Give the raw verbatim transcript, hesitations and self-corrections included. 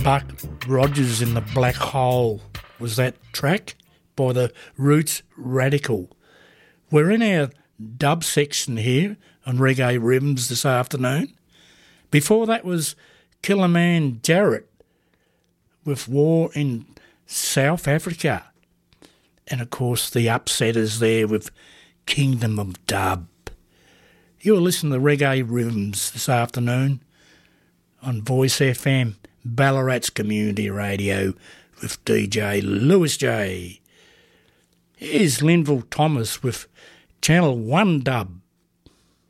Buck Rogers in the Black Hole was that track by the Roots Radical. We're in our dub section here on Reggae Rhythms this afternoon. Before that was Killerman Jarrett with War in South Africa. And of course the Upsetters there with Kingdom of Dub. You're listening to Reggae Rhythms this afternoon on Voice F M, Ballarat's community radio with D J Lewis J. Here's Linville Thomas with Channel one Dub.